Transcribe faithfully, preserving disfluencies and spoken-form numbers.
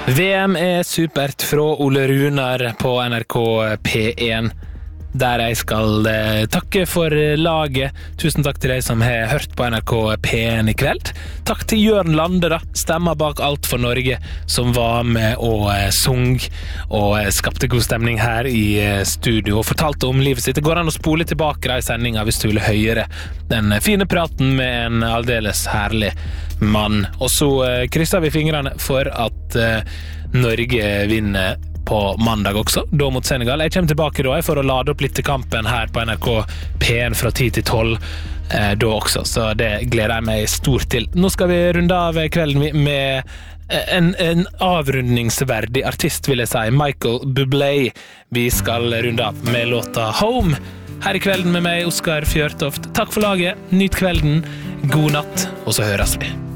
V M er supert fra Ole Runar på N R K P én, der jeg skal eh, takke for laget. Tusen takk til deg som har hørt på N R K P én i kveld. Takk til Jørn Lande, da, stemmer bak Alt for Norge, som var med og eh, sung og eh, skapte god stemning her i eh, studio og fortalte om livet sitt. Det går an å spole tilbake da i sendingen hvis du vil høre den fine praten med en aldeles herlig mann. Og så eh, krysser vi fingrene for at eh, Norge vinner på mandag også, da mot Senegal. Jeg kommer tilbake da for å lade opp litt til kampen her på N R K P én fra ti til tolv eh, da også, så det gleder jeg meg stort til. Nå skal vi runde av kvelden med en, en avrundingsverdig artist, vil jeg si, Michael Bublé. Vi skal runde av med låta Home her i kvelden med meg, Oskar Fjørtoft. Takk for laget, nyt kvelden, god natt, og så høres vi.